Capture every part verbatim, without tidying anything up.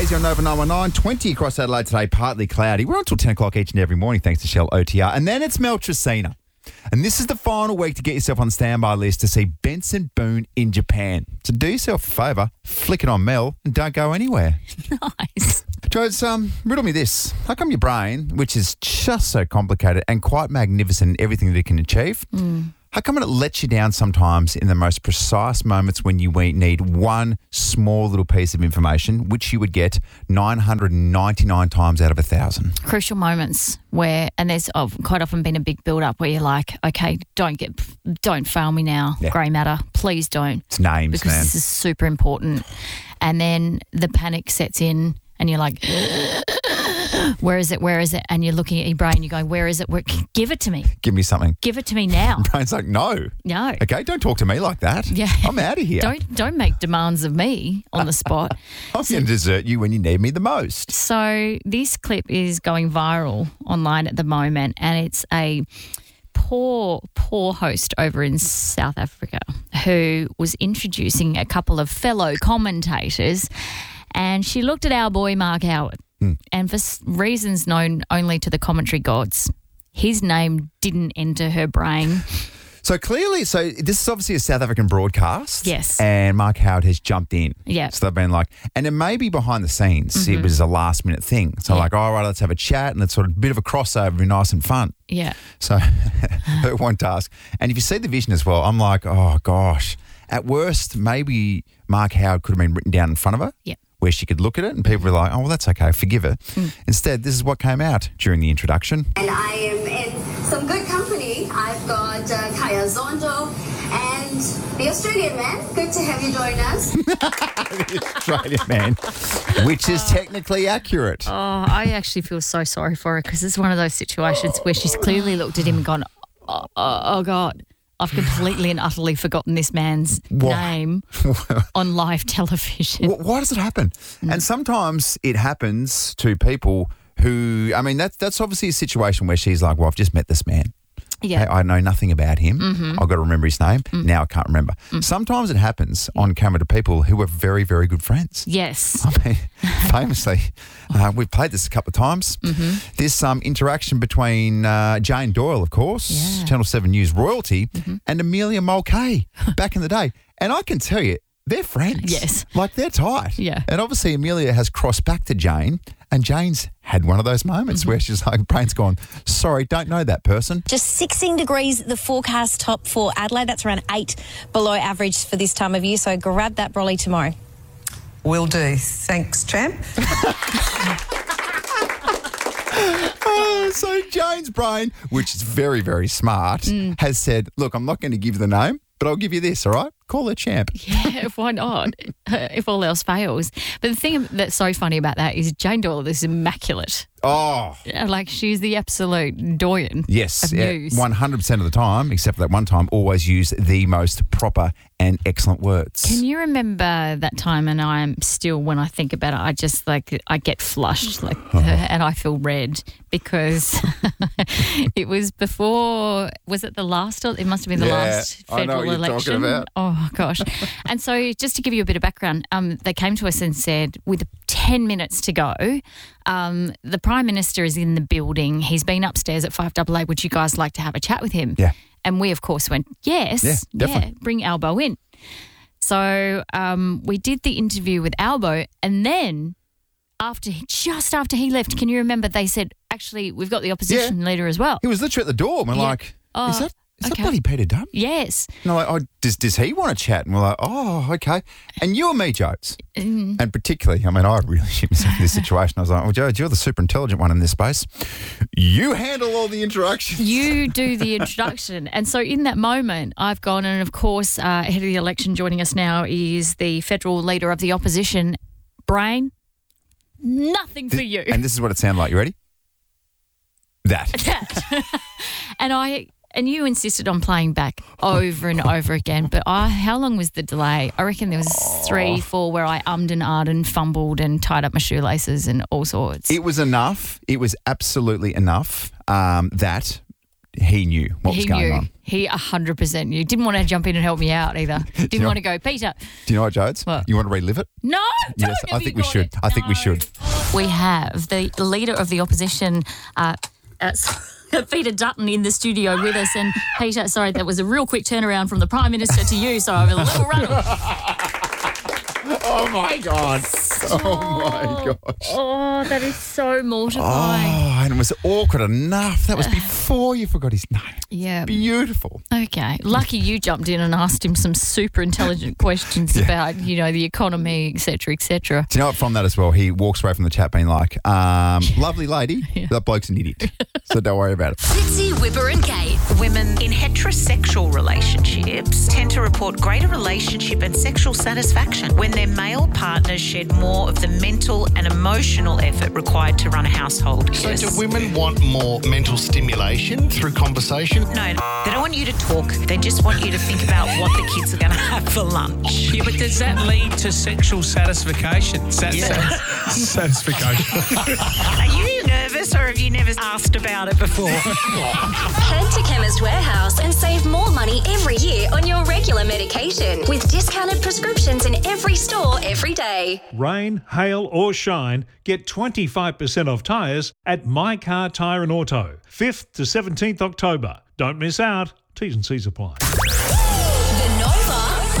Hazy on Nova nine one nine, twenty across Adelaide today, partly cloudy. We're on till ten o'clock each and every morning thanks to Shell O T R. And then it's Mel Tresina. And this is the final week to get yourself on the standby list to see Benson Boone in Japan. So do yourself a favour, flick it on Mel and don't go anywhere. Nice. Jodes, um, riddle me this. How come your brain, which is just so complicated and quite magnificent in everything that it can achieve, mm. how come it lets you down sometimes in the most precise moments when you need one small little piece of information, which you would get nine hundred ninety-nine times out of a thousand? Crucial moments where, and there's oh, quite often been a big build-up where you're like, okay, don't get, don't fail me now, yeah. grey matter, please don't. It's names, because man. This is super important. And then the panic sets in and you're like, where is it, where is it? And you're looking at your brain, you're going, where is it? Where, give it to me. Give me something. Give it to me now. Your brain's like, no. No. Okay, don't talk to me like that. Yeah. I'm out of here. Don't don't make demands of me on the spot. I'm so, going to desert you when you need me the most. So this clip is going viral online at the moment, and it's a poor, poor host over in South Africa who was introducing a couple of fellow commentators, and she looked at our boy Mark Howard. And for reasons known only to the commentary gods, his name didn't enter her brain. So clearly, so this is obviously a South African broadcast. Yes. And Mark Howard has jumped in. Yeah. So they've been like, and it may be behind the scenes, mm-hmm. it was a last minute thing. So yeah. like, all right, let's have a chat and it's sort of a bit of a crossover, be nice and fun. Yeah. So her one task. And if you see the vision as well, I'm like, oh gosh. At worst, maybe Mark Howard could have been written down in front of her. Yeah. Where she could look at it and people were like, oh, well, that's okay, forgive her. Mm. Instead, this is what came out during the introduction. And I am in some good company. I've got uh, Kaya Zondo and the Australian man. Good to have you join us. The Australian man, which is technically accurate. Oh, I actually feel so sorry for her because it's one of those situations where she's clearly looked at him and gone, oh, oh, oh God. I've completely and utterly forgotten this man's what? name on live television. Why does it happen? Mm. And sometimes it happens to people who, I mean, that's that's obviously a situation where she's like, well, I've just met this man. Yeah. I, I know nothing about him. Mm-hmm. I've got to remember his name. Mm. Now I can't remember. Mm. Sometimes it happens on camera to people who are very, very good friends. Yes. I mean, famously, uh, we've played this a couple of times. Mm-hmm. This um, interaction between uh, Jane Doyle, of course, yeah. Channel seven News royalty, mm-hmm. and Amelia Mulcahy back in the day. And I can tell you, they're friends. Yes. Like, they're tight. Yeah. And obviously Amelia has crossed back to Jane, and Jane's had one of those moments mm-hmm. where she's like, brain's gone, sorry, don't know that person. Just sixteen degrees, the forecast top for Adelaide. That's around eight below average for this time of year. So grab that brolly tomorrow. Will do. Thanks, champ. Oh, so Jane's brain, which is very, very smart, mm. has said, look, I'm not going to give you the name, but I'll give you this, all right? Call her champ. Yeah, why not? If all else fails. But the thing that's so funny about that is Jane Doyle is immaculate. Oh. Like, she's the absolute doyen yes, of news. one hundred percent of the time, except for that one time, always use the most proper and excellent words. Can you remember that time? And I'm still, when I think about it, I just like, I get flushed like, oh. and I feel red because it was before, was it the last, it must have been the yeah, last federal I know what you're election. Talking about. Oh, gosh. And so just to give you a bit of background, um, they came to us and said, with ten minutes to go, um, the Prime Minister is in the building. He's been upstairs at five A A. Would you guys like to have a chat with him? Yeah. And we, of course, went, yes. Yeah, definitely. Yeah, bring Albo in. So um, we did the interview with Albo, and then after he, just after he left, can you remember they said, actually, we've got the opposition yeah. leader as well. He was literally at the door. We're yeah. like, oh, is that Is okay. that bloody Peter Dunn? Yes. No, like, oh, does does he want to chat? And we're like, oh, okay. And you and me, Jodes, mm. and particularly, I mean, I really shit myself in this situation. I was like, well, Jodes, you're the super intelligent one in this space. You handle all the interactions. You do the introduction. And so in that moment, I've gone, and of course, uh, ahead of the election, joining us now is the federal leader of the opposition, Brain. Nothing for Th- you. And this is what it sounded like. You ready? That. That. and I... And you insisted on playing back over and over again. But I, how long was the delay? I reckon there was Oh. three, four where I ummed and ahed and fumbled and tied up my shoelaces and all sorts. It was enough. It was absolutely enough um, that he knew what he was going knew. on. He one hundred percent knew. Didn't want to jump in and help me out either. Didn't you know- want to go, Peter. Do you know what, Jodes? What? You want to relive it? No, don't Yes, have I you think we got should. it? I think we No. should. We have the leader of the opposition, uh, uh, Peter Dutton, in the studio with us. And Peter, sorry, that was a real quick turnaround from the Prime Minister to you, so I'm a little rattled. Oh, my God. Oh, my gosh. Oh, that is so mortifying. Oh, and it was awkward enough. That was before you forgot his name. Yeah. Beautiful. Okay. Lucky you jumped in and asked him some super intelligent questions about, you know, the economy, et cetera, et cetera. Do you know what, from that as well, he walks away from the chat being like, um, lovely lady, that bloke's an idiot. So don't worry about it. Fitzy, Whipper and Gate. Women in heterosexual relationships tend to report greater relationship and sexual satisfaction when their male partners shed more of the mental and emotional effort required to run a household. So Yes. do women want more mental stimulation through conversation? No, they don't want you to talk. They just want you to think about what the kids are going to have for lunch. Yeah, but does that lead to sexual satisfaction? Sat- Yeah. Satisfaction. Are you nervous or have you never asked about it before? Head to Chemist Warehouse and save more money every year on your regular medication with discounted prescriptions in every store every day. Rain, hail or shine, get twenty-five percent off tyres at My Car Tyre and Auto. fifth to seventeenth October. Don't miss out. T's and C's apply. The Nova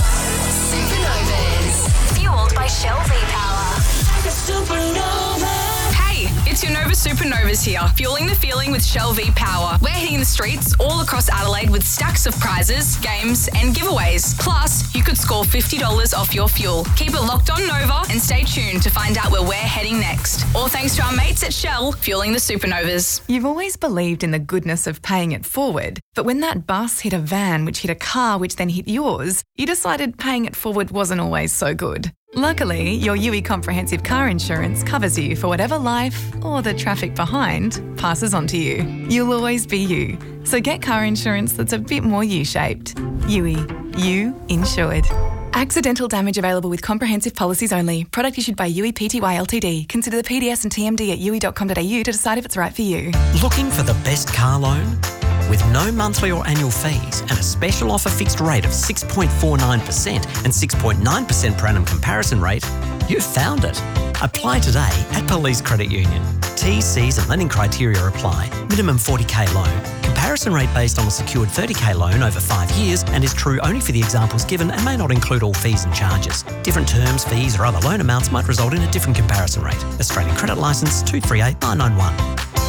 Supernovas. Fueled by Shell V-Power. The Supernova. Hey, it's your Nova Supernovas here, fueling the feeling with Shell V-Power. We're hitting the streets all across Adelaide with stacks of prizes, games and giveaways. Plus, you could score fifty dollars off your fuel. Keep it locked on Nova and stay tuned to find out where we're heading next. All thanks to our mates at Shell, fueling the Supernovas. You've always believed in the goodness of paying it forward, but when that bus hit a van which hit a car which then hit yours, you decided paying it forward wasn't always so good. Luckily, your U I Comprehensive Car Insurance covers you for whatever life, or the traffic behind, passes on to you. You'll always be you. So get car insurance that's a bit more U-shaped. U I. You insured. Accidental damage available with comprehensive policies only. Product issued by U I Pty Ltd. Consider the P D S and T M D at u i dot com dot a u to decide if it's right for you. Looking for the best car loan? With no monthly or annual fees and a special offer fixed rate of six point four nine percent and six point nine percent per annum comparison rate, you've found it. Apply today at Police Credit Union. T's, C's and lending criteria apply. Minimum forty k loan. Comparison rate based on a secured thirty k loan over five years and is true only for the examples given and may not include all fees and charges. Different terms, fees or other loan amounts might result in a different comparison rate. Australian Credit Licence two three eight nine nine one.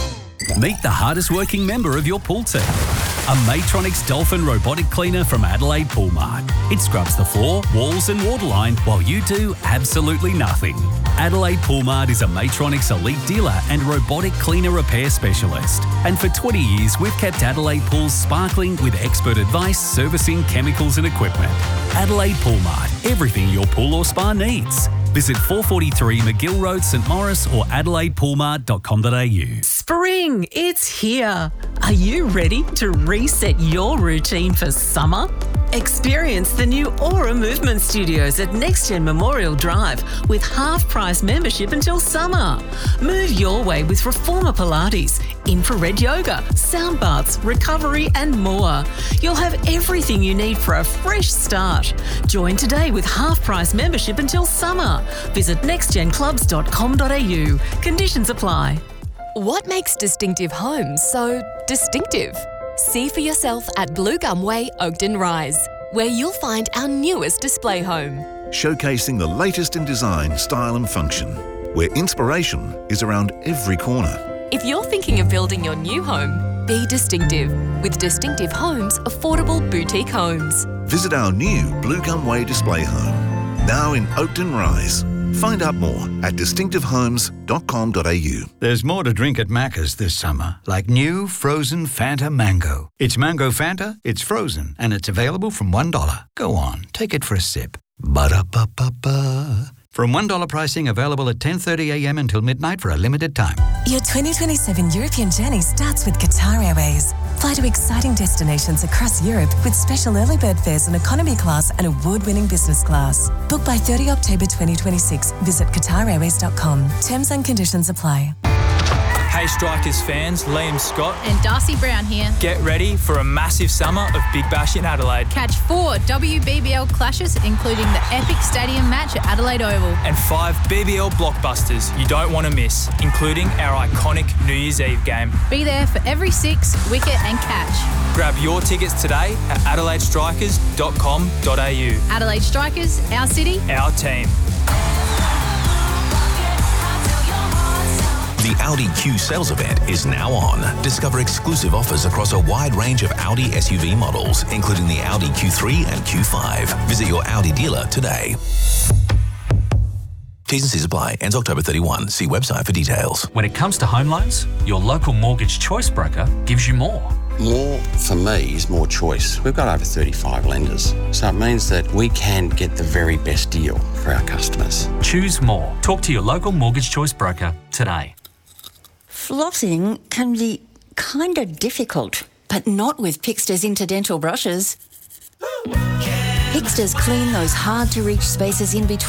Meet the hardest working member of your pool team. A Matronics Dolphin robotic cleaner from Adelaide Pool Mart. It scrubs the floor, walls and waterline while you do absolutely nothing. Adelaide Pool Mart is a Matronics elite dealer and robotic cleaner repair specialist. And for twenty years, we've kept Adelaide pools sparkling with expert advice, servicing, chemicals and equipment. Adelaide Pool Mart. Everything your pool or spa needs. Visit four forty-three McGill Road, St Maurice or adelaide pool mart dot com dot a u. Spring, it's here. Are you ready to reset your routine for summer? Experience the new Aura Movement Studios at NextGen Memorial Drive with half-price membership until summer. Move your way with Reformer Pilates, infrared yoga, sound baths, recovery and more. You'll have everything you need for a fresh start. Join today with half-price membership until summer. Visit next gen clubs dot com dot a u. Conditions apply. What makes Distinctive Homes so distinctive? See for yourself at Blue Gum Way, Oakden Rise, where you'll find our newest display home. Showcasing the latest in design, style and function, where inspiration is around every corner. If you're thinking of building your new home, be distinctive with Distinctive Homes Affordable Boutique Homes. Visit our new Blue Gum Way display home, now in Oakden Rise. Find out more at distinctive homes dot com dot a u. There's more to drink at Macca's this summer, like new frozen Fanta Mango. It's Mango Fanta, it's frozen, and it's available from one dollar. Go on, take it for a sip. Ba-da-ba-ba-ba. From one dollar pricing, available at ten thirty a m until midnight for a limited time. Your twenty twenty-seven European journey starts with Qatar Airways. Fly to exciting destinations across Europe with special early bird fares on economy class and award-winning business class. Book by thirtieth of October twenty twenty-six. Visit qatar airways dot com. Terms and conditions apply. Hey Strikers fans, Liam Scott and Darcy Brown here. Get ready for a massive summer of Big Bash in Adelaide. Catch four W B B L clashes, including the epic stadium match at Adelaide Oval. And five B B L blockbusters you don't want to miss, including our iconic New Year's Eve game. Be there for every six, wicket and catch. Grab your tickets today at adelaide strikers dot com dot a u. Adelaide Strikers, our city, our team. The Audi Q sales event is now on. Discover exclusive offers across a wide range of Audi S U V models, including the Audi Q three and Q five. Visit your Audi dealer today. T's and C's apply. Ends October thirty-first. See website for details. When it comes to home loans, your local mortgage choice broker gives you more. More, for me, is more choice. We've got over thirty-five lenders, so it means that we can get the very best deal for our customers. Choose more. Talk to your local mortgage choice broker today. Flossing can be kind of difficult, but not with Pixter's Interdental brushes. Pixter's clean those hard-to-reach spaces in between